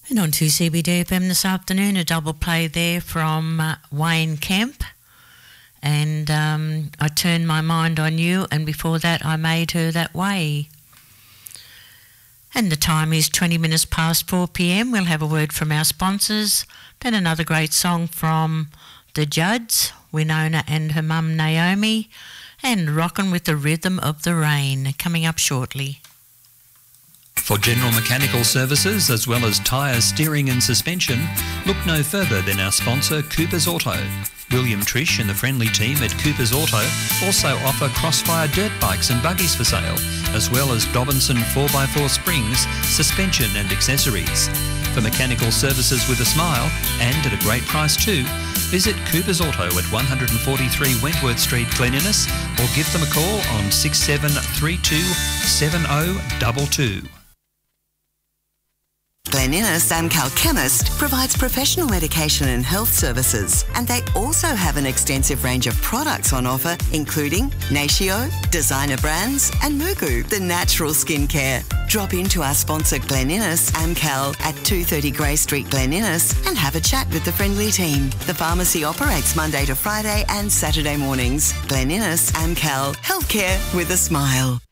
And on to CBDFM this afternoon, a double play there from Wayne Kemp. And I Turned My Mind on You, and before that I Made Her That Way. And the time is 20 minutes past 4 p.m. We'll have a word from our sponsors, then another great song from The Judds, Winona and her mum Naomi, and Rockin' with the Rhythm of the Rain coming up shortly. For general mechanical services as well as tyres, steering and suspension, look no further than our sponsor Cooper's Auto. William Trish and the friendly team at Cooper's Auto also offer Crossfire dirt bikes and buggies for sale, as well as Dobinson 4x4 springs, suspension and accessories. For mechanical services with a smile, and at a great price too, visit Cooper's Auto at 143 Wentworth Street, Glen Innes, or give them a call on 6732 7022. Glen Innes Amcal Chemist provides professional medication and health services, and they also have an extensive range of products on offer, including Natio, designer brands, and Mugu, the natural skincare. Drop into our sponsor Glen Innes Amcal at 230 Grey Street, Glen Innes, and have a chat with the friendly team. The pharmacy operates Monday to Friday and Saturday mornings. Glen Innes Amcal, healthcare with a smile.